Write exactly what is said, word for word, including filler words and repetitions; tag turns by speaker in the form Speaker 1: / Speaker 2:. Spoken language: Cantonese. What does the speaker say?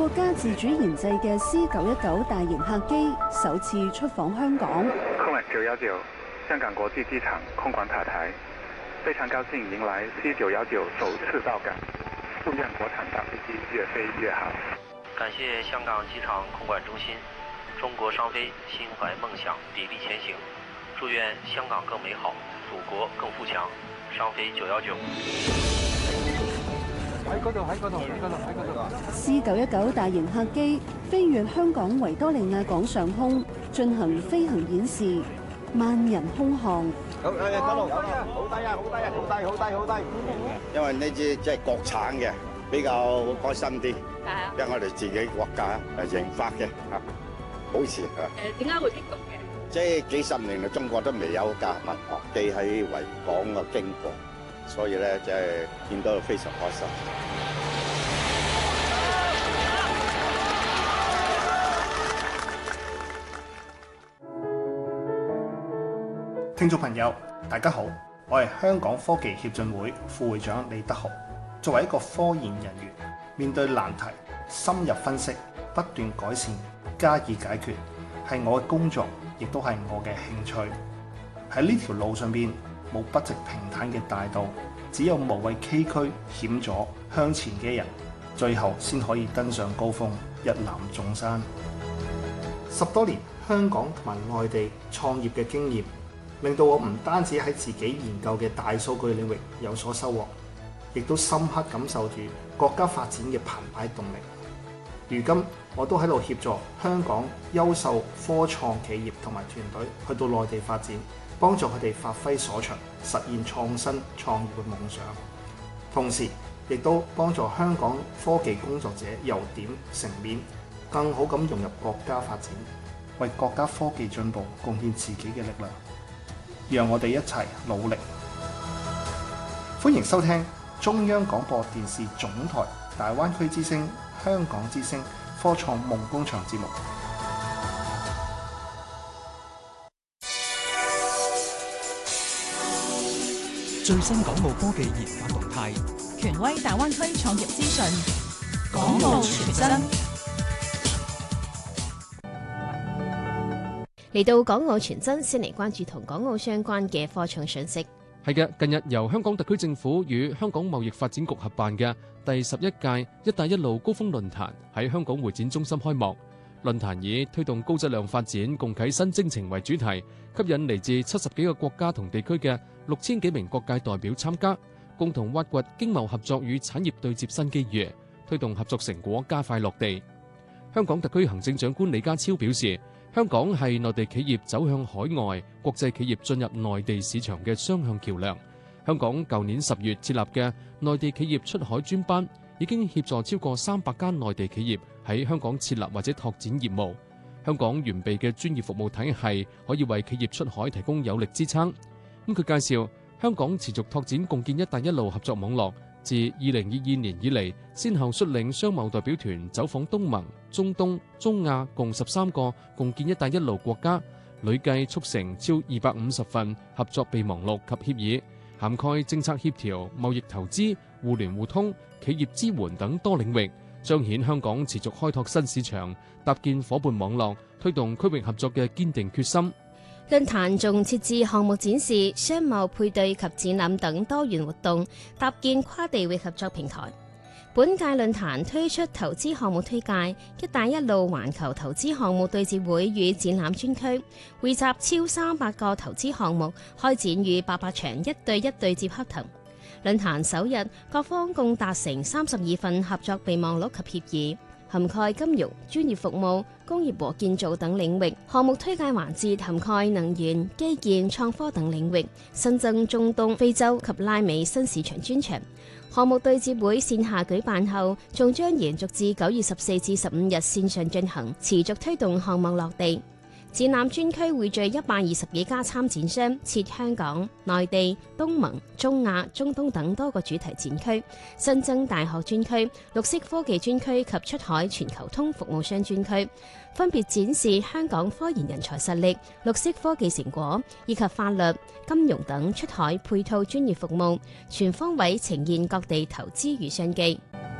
Speaker 1: 國家自主研製嘅 C 九一九大型客機首次出訪香港。
Speaker 2: 空運九一九香港國際機場空管塔台，非常高興迎來 C 九一九首次到港，祝願國產大飛機越飛越好。
Speaker 3: 感謝香港機場空管中心，中國商飛心懷夢想，砥礪前行。祝願香港更美好，祖國更富強。商飛九一九。
Speaker 4: 喺嗰度，喺嗰度，喺嗰度，喺嗰度。
Speaker 1: C 九一九大型客機飛越香港維多利亞港上空，進行飛行演示，萬人空巷。
Speaker 5: 好，誒，嗰度，好低啊，好低啊，好低，好低，好低。因為呢支即係國產嘅，比較開心啲。係啊。因為我哋自己國家誒研發嘅嚇，好事嚇。
Speaker 6: 誒，點解會激動嘅？
Speaker 5: 即係幾十年嚟，中國都未有架民航機喺維港嘅經過，所以咧即係見到非常開心。
Speaker 7: 聽眾朋友，大家好，我係香港科技協進會副會長李德豪。作為一個科研人員，面對難題，深入分析，不斷改善，加以解決，係我嘅工作，亦都係我嘅興趣。喺呢條路上邊，冇筆直平坦嘅大道，只有無畏崎嶇險阻向前嘅人，最後先可以登上高峰，一覽眾山。十多年香港同埋外地創業嘅經驗，令到我唔單止喺自己研究嘅大數據領域有所收穫，亦都深刻感受住國家發展嘅澎湃動力。如今我都喺度協助香港優秀科創企業同埋團隊去到內地發展，幫助佢哋發揮所長，實現創新創業嘅夢想。同時亦都幫助香港科技工作者由點成面，更好咁融入國家發展，為國家科技進步貢獻自己嘅力量。讓我哋一齊努力。歡迎收聽中央廣播電視總台大灣區之聲、香港之聲科創夢工場節目。
Speaker 8: 最新港澳科技研發動態，
Speaker 9: 權威大灣區創業資訊，
Speaker 8: 港澳全真。
Speaker 10: 嚟到港澳全真，先嚟關注同港澳相關嘅科創訊息。
Speaker 11: 係嘅，近日由香港特區政府與香港貿易發展局合辦嘅第十一屆「一帶一路」高峰論壇喺香港會展中心開幕。論壇以推動高質量發展、共啟新征程為主題，吸引嚟自七十幾個國家同地區嘅六千幾名各界代表參加，共同挖掘經貿合作與產業對接新機遇，推動合作成果加快落地。香港特區行政長官李家超表示，香港係內地企業走向海外、國際企業進入內地市場嘅雙向橋樑。香港舊年十月設立嘅內地企業出海專班，已經協助超過三百間內地企業喺香港設立或者拓展業務。香港完備嘅專業服務體系可以為企業出海提供有力支撐。咁佢介紹，香港持續拓展共建一帶一路合作網絡，自二零二二年以嚟，先後率領商貿代表團走訪東盟、中東、中亞共十三個共建一帶一路國家，累計促成超二百五十份合作備忘錄及協議，涵蓋政策協調、貿易投資、互聯互通、企業支援等多領域，彰顯香港持續開拓新市場、搭建夥伴網絡、推動區域合作嘅堅定決心。
Speaker 10: 論壇仲設置項目展示、商貿配對及展覽等多元活動，搭建跨地域合作平台。本屆論壇推出投資項目推介、一帶一路環球投資項目對接會與展覽專區，匯集超三百個投資項目，開展逾八百場一對一對接洽談。論壇首日，各方共達成三十二份合作備忘錄及協議，涵蓋金融、專業服務、工業和建造等領域。項目推介環節涵蓋能源、基建、創科等領域，新增中東、非洲及拉美新市場專場。項目對接會線下舉辦後，仲將延續至九月十四至十五日線上進行，持續推動項目落地。展覽專區匯聚一百二十幾家參展商，設香港、內地、東盟、中亞、中東等多個主題展區，新增大學專區、綠色科技專區及出海全球通服務商專區，分別展示香港科研人才實力、綠色科技成果以及法律、金融等出海配套專業服務，全方位呈現各地投資與商機。